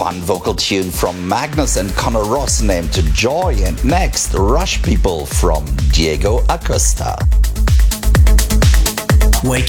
fun vocal tune from Magnus and Connor Ross named Joy, and next Rush People from Diego Acosta. Wake